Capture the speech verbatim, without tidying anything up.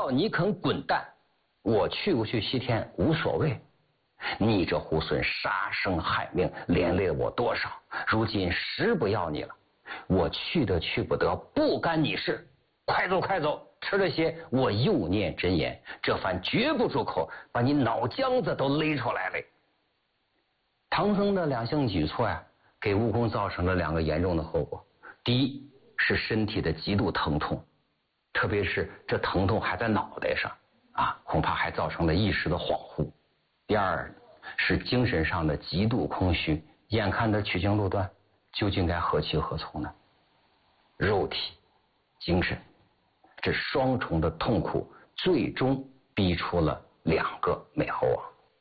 要你肯滚蛋，我去不去西天无所谓。你这猢狲杀生害命，连累了我多少？如今时不要你了，我去的去不得，不干你事。快走快走，吃了些我又念真言，这番绝不住口，把你脑浆子都勒出来了。唐僧的两项举措呀，给悟空造成了两个严重的后果。第一是身体的极度疼痛，特别是这疼痛还在脑袋上啊，恐怕还造成了一时的恍惚。第二是精神上的极度空虚，眼看着取经路段，究竟该何去何从呢？肉体、精神，这双重的痛苦，最终逼出了两个美猴王。